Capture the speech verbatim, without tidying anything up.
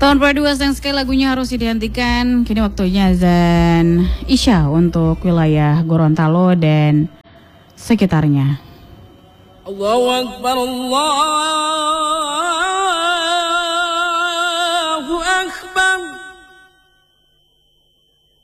Tahun dua sayang sekali lagunya harus dihentikan. Kini waktunya azan Isya untuk wilayah Gorontalo dan sekitarnya. Allahu Akbar, Allahu Akbar.